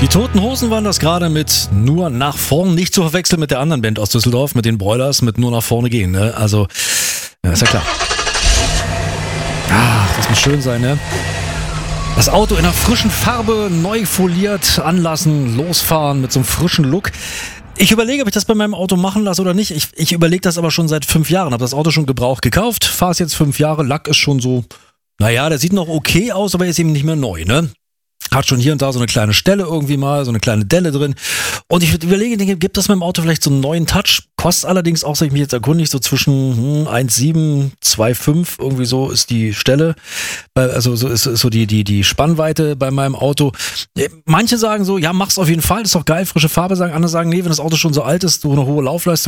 Die Toten Hosen waren das gerade mit Nur nach vorn, nicht zu verwechseln mit der anderen Band aus Düsseldorf, mit den Broilers, mit Nur nach vorne gehen, ne? Also, ja, ist ja klar. Ach, das muss schön sein, ne? Das Auto in einer frischen Farbe, neu foliert, anlassen, losfahren mit so einem frischen Look. Ich überlege, ob ich das bei meinem Auto machen lasse oder nicht. Ich überlege das aber schon seit 5 Jahren. Habe das Auto schon gebraucht gekauft, fahre es jetzt 5 Jahre, Lack ist schon so, naja, der sieht noch okay aus, aber ist eben nicht mehr neu, ne? Hat schon hier und da so eine kleine Stelle irgendwie mal, so eine kleine Delle drin. Und ich überlege, gibt das meinem Auto vielleicht so einen neuen Touch? Kostet allerdings auch, sag ich mich jetzt erkundigt, so zwischen 1,7, 2,5, irgendwie so ist die Stelle. Also so ist so die Spannweite bei meinem Auto. Manche sagen so, ja, mach's auf jeden Fall, ist doch geil, frische Farbe, sagen andere sagen, nee, wenn das Auto schon so alt ist, so eine hohe Laufleistung